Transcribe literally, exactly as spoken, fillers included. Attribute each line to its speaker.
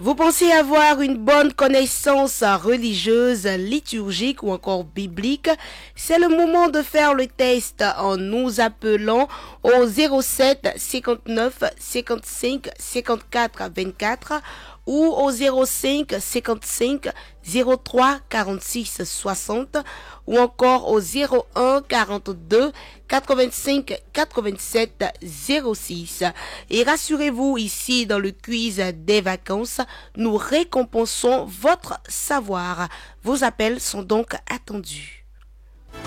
Speaker 1: Vous pensez avoir une bonne connaissance religieuse, liturgique ou encore biblique? C'est le moment de faire le test en nous appelant au zéro sept cinquante-neuf cinquante-cinq cinquante-quatre vingt-quatre ou au zéro cinq cinquante-cinq zéro trois quarante-six soixante ou encore au zéro un quarante-deux quatre-vingt-cinq quatre-vingt-sept zéro six. Et rassurez-vous, ici dans le quiz des vacances, nous récompensons votre savoir. Vos appels sont donc attendus.